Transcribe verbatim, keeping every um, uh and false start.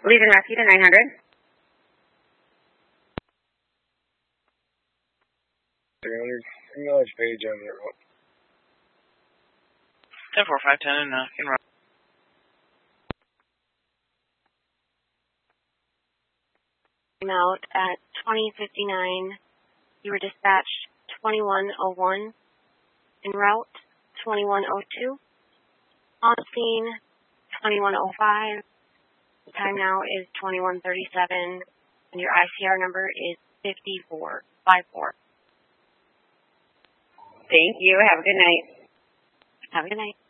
Lead and rescue to nine hundred. three hundred. Acknowledge page on your route. ten four five ten and uh, in route. Out at twenty fifty-nine. You were dispatched twenty-one oh one. En route twenty-one oh two. On scene twenty-one oh five. The time now is twenty-one thirty-seven. And your I C R number is fifty-four fifty-four. Thank you. Have a good night. Have a good night.